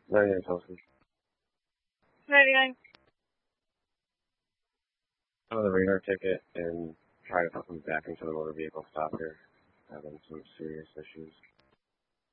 Chelsea. Right. Some of the radar ticket and try to put them back into the motor vehicle stop here. Having some serious issues.